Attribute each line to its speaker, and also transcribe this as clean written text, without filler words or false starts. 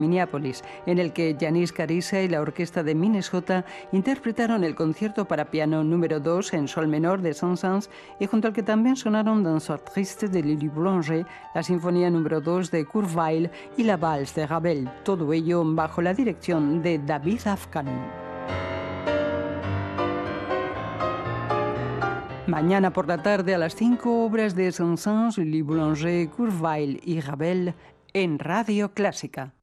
Speaker 1: Minneapolis, en el que Yanis Carissa y la Orquesta de Minnesota interpretaron el concierto para piano número 2 en sol menor de Saint-Saëns, y junto al que también sonaron Danseur Triste de Lily Boulanger, la Sinfonía número 2 de Kurt Weill y la Valse de Ravel, todo ello bajo la dirección de David Afkan. Mañana por la tarde a las 5, obras de Saint-Saëns, Lily Boulanger, Kurt Weill y Ravel en Radio Clásica.